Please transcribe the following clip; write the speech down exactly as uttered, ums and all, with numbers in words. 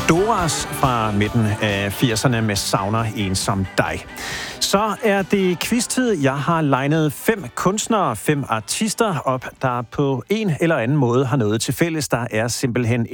Doras fra midten af firserne med Savner en som dig. Så er det quiz-tid. Jeg har legnet fem kunstnere, fem artister op, der på en eller anden måde har noget til fælles. Der er simpelthen